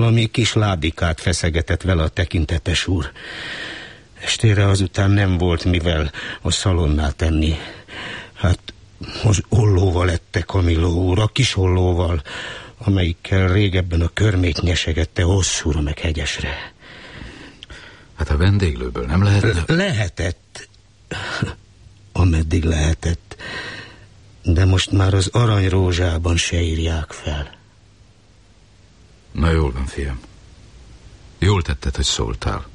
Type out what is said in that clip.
Valami kis lábikát feszegetett vele a tekintetes úr. Estére azután nem volt mivel a szalonnál tenni. Hát az ollóval ette Camillo úr, a kis ollóval, amelyikkel régebben a körmét nyesegette hosszúra meg hegyesre. Hát a vendéglőből nem lehetne? Lehetett. Ameddig lehetett. De most már az aranyrózsában se írják fel. Na jól van, fiam. Jól tetted, hogy szóltál.